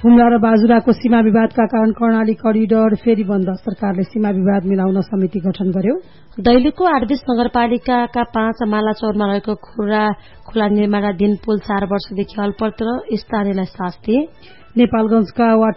हुम्ला र बाजुराको सीमा विवादका कारण कर्णाली करिडर फेरि बन्द, सरकारले सीमा विवाद मिलाउन समिति गठन गर्यो। दैलेखको 8 नगरपालिकाका 5 मालाचौरमा रहेको खुला निर्माणाधीन पुल 4 वर्षदेखि अल्पत्र, स्थानीयलाई शास्ति। नेपालगंजका